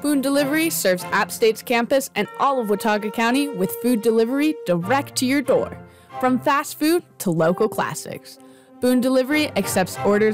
Boone Delivery serves App State's campus and all of Watauga County with food delivery direct to your door. From fast food to local classics, Boone Delivery accepts orders